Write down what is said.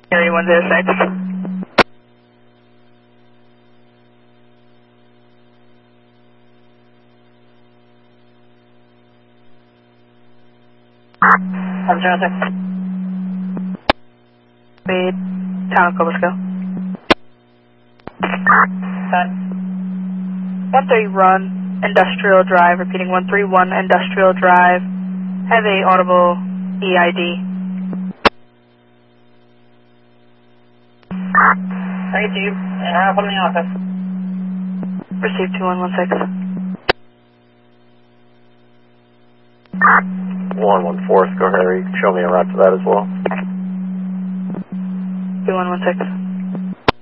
Area 106. I'm Jonathan. Wait, Town of Cobosco. 13 Run, Industrial Drive, repeating 131 Industrial Drive. Have a audible EID. Thank you, and I'll put in the office. Receive 2116. 114th, go ahead, show me a route to that as well. 2116.